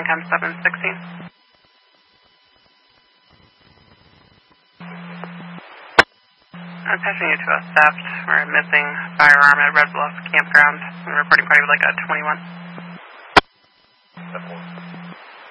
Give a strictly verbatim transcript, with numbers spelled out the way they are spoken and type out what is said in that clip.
ten seven sixteen. I'm passing you to a theft or a missing firearm at Red Bluff Campground. I'm reporting party with like a twenty-one.